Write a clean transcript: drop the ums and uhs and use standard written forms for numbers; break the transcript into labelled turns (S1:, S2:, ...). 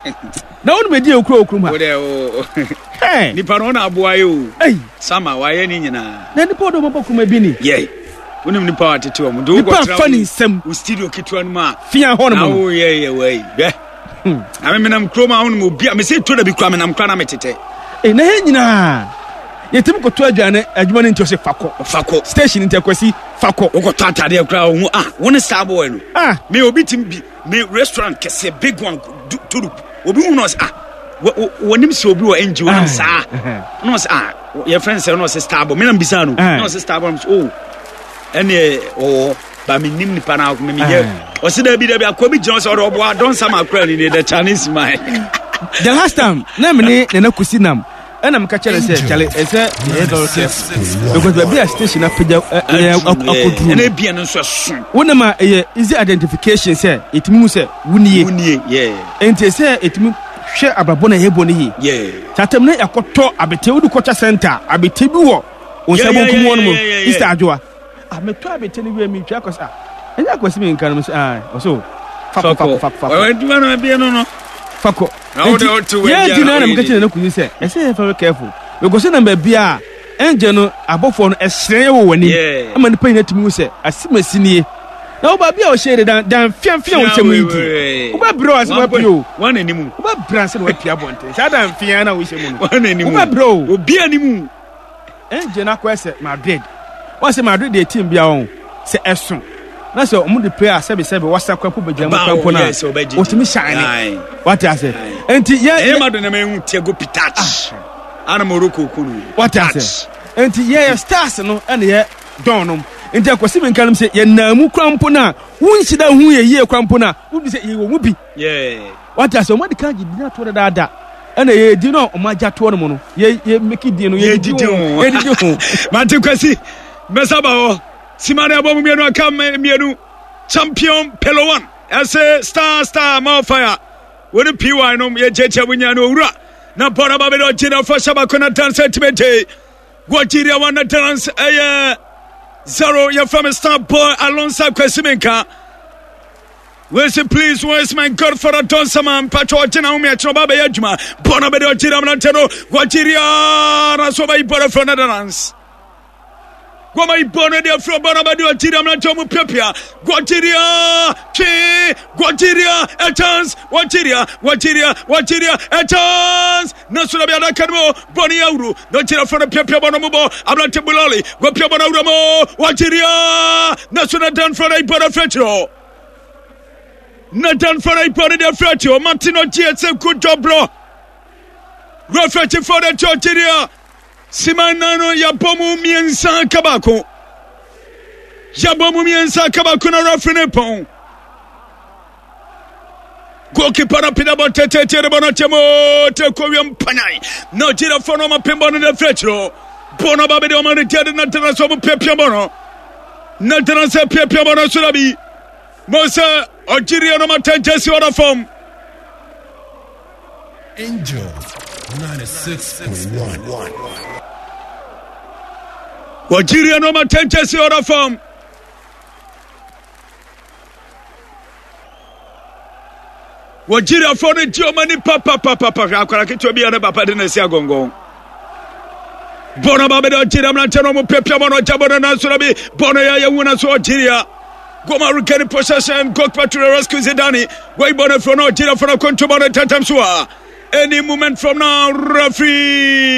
S1: Na wonu medi okuro ma.
S2: Nipa no na aboa yo. Sama waye ni nyina.
S1: Na nipa do mabɔ kuma bi ni.
S2: Yeah. Wonim nipa watete wo do
S1: go tra. Nipa fa ni nsam.
S2: Wo studio kitwa no ma.
S1: Fia ho no mo.
S2: Oh yeah way. Be. Menam kroma ho no mo bia me say to da bi kwa menam kra na metete.
S1: Na he nyina. Yetim ko to adwane adwuma ni nti o se fako. Station nti akwasi fako.
S2: Wo ko to atade akra wo woni star boy no. Me obi tim bi me restaurant kese big one turu. Obi hu no wonim se obi wo NGO no sa. No se your friend say no se star boy. Me na bisa no. No se star boy. Ene ba me nim nipa na me ye. O se da bi akobi gina so obo don sama akra ni the Chinese man.
S1: The last time na me ne na kusinam. And I'm catching Charlie, because the station up one easy identification, sir. It means Wuni, yeah. And they say it means share Ababona Heboni, yeah. Tatamne a koto, Abetu Kota Center, Abetibu, or Sabu, East Adjoa. I may try to tell you me, Jacos. And that was me in Canamus. Or so. Fako. Yeah, you know I'm getting a look. Say, I say very careful. Because number bia, engine above on a strain when I'm going to pay it to me. Say, I see my senior. No, but be all shaded down, fiam with me. What bro as well, you one anymore. What brands and what you want? Sadam Fiana with him. One anymore, bro, will be anymore. Engine acquest Madrid. Once in Madrid, the team be on. Say, as soon. Na so omu de prayer sebe wasa kwapo bejam kwapo na otimi shine what I say enti ye
S2: ma do na me Thiago Pitach ana Morocco kunu
S1: what I say enti ye stars no ene ye donom enti akwasi me nkanum se ye namu kwampo na wunhyida hu ye kwampo na wo se ye wo mu bi what I say omu de kan gidi na to da ene ye di no omaja to no mo no ye make di no ye di ho
S2: mate kwasi mesaba ho Simane abomu mienu akam mienu champion Pelo 1 ese star more fire woni PY no ye cheche bunya no wura na pora ba be do chira for shabako na dance sentiment Guajiria wana dance 0 you from star boy alongside Kwesimenka. We say please where's my God for a Donsaman Pacho Jina Umi Atroba Yajma Bona be do chira manteno Guajiria na so ba ibora for na dance Goma ibone dia from Bonabadi or Tiram Tomu Pepia. Guajiria, a chance. Guajiria, a chance. Nasura Cano, Boniauru, don't tell from the Pepia Bonomo, Ablatebuloli, Guapia Bonamo, Guajiria, Nasura done for a Bonafetro. Not done for a Bonafetro, Martino G, it's a good job, bro. Refetting for the Guajiria. Simanano yabomu miensa kabako. Yabomu miensa kabako na rafine pon. Goalkeeper na pinabo tete rebono chemo te kowiam panai. No tira fono ma pembono de fletro. Bono babe de omani tiade na tena so pepia bono. Na tena se pepia bono surabi. Mosa Algeria no ma tentesi ora form.
S3: Angel 96.1.
S2: Algeria no ma tentesi ora form. Algeria for the Germany papa akora ke tobi ana papa de na sia gongon. Bona ba be de Algeria na chano mo pepia bono jabona na so bi bona ya wuna so Algeria. Goma recurring possession goalkeeper to the rescue Zidane. Way bona for no Algeria for no control bona tatam so. Any moment from now referee